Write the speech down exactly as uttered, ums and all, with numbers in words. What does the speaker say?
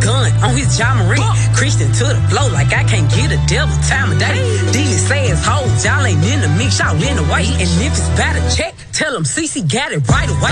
gun on his John Marine. Christian to the flow like I can't get a devil time of day. These ass hoes, y'all ain't in the mix, y'all in the way. And if it's about a check, tell them C C got it right away.